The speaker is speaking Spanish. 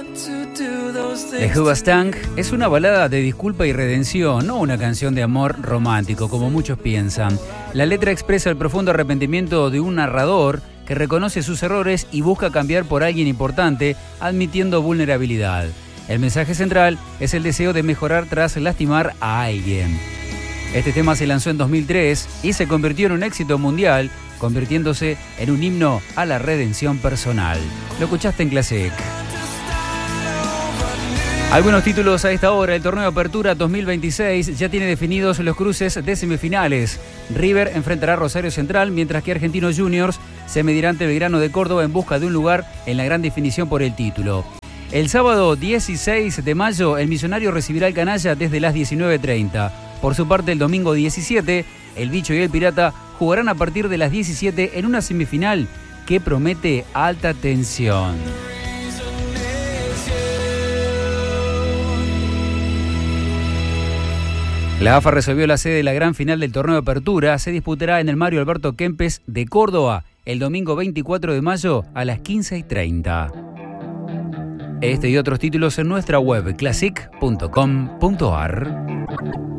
The Hoobastank es una balada de disculpa y redención, no una canción de amor romántico, como muchos piensan. La letra expresa el profundo arrepentimiento de un narrador que reconoce sus errores y busca cambiar por alguien importante, admitiendo vulnerabilidad. El mensaje central es el deseo de mejorar tras lastimar a alguien. Este tema se lanzó en 2003 y se convirtió en un éxito mundial, convirtiéndose en un himno a la redención personal. Lo escuchaste en Classic. Algunos títulos a esta hora. El torneo Apertura 2026 ya tiene definidos los cruces de semifinales. River enfrentará a Rosario Central, mientras que Argentinos Juniors se medirá ante Belgrano de Córdoba en busca de un lugar en la gran definición por el título. El sábado 16 de mayo, el Millonario recibirá al Canalla desde las 19:30. Por su parte, el domingo 17, el Bicho y el Pirata jugarán a partir de las 17 en una semifinal que promete alta tensión. La AFA resolvió la sede de la gran final del torneo de Apertura. Se disputará en el Mario Alberto Kempes de Córdoba el domingo 24 de mayo a las 15:30. Este y otros títulos en nuestra web classic.com.ar.